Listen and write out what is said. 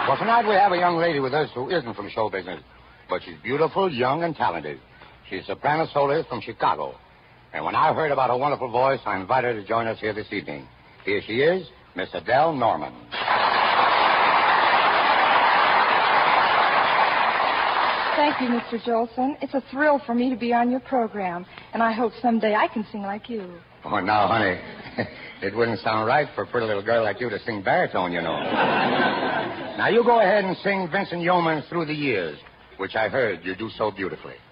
Well, tonight we have a young lady with us who isn't from show business, but she's beautiful, young, and talented. She's a soprano soloist from Chicago. And when I heard about her wonderful voice, I invited her to join us here this evening. Here she is, Miss Adele Norman. Thank you, Mr. Jolson. It's a thrill for me to be on your program, and I hope someday I can sing like you. Oh, now, honey, it wouldn't sound right for a pretty little girl like you to sing baritone, you know. Now, you go ahead and sing Vincent Yeoman's Through the Years, which I heard you do so beautifully.